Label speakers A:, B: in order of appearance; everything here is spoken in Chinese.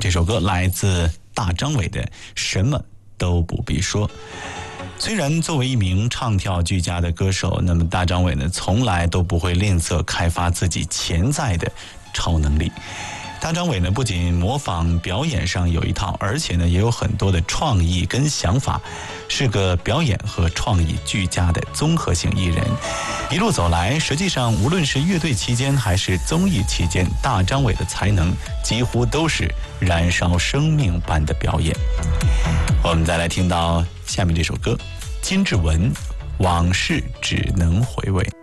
A: 这首歌来自大张伟的《什么都不必说》。虽然作为一名唱跳俱佳的歌手，那么大张伟呢，从来都不会吝啬开发自己潜在的超能力。大张伟呢，不仅模仿表演上有一套，而且呢，也有很多的创意跟想法，是个表演和创意俱佳的综合性艺人。一路走来，实际上无论是乐队期间还是综艺期间，大张伟的才能几乎都是燃烧生命般的表演。我们再来听到下面这首歌，金志文《往事只能回味》。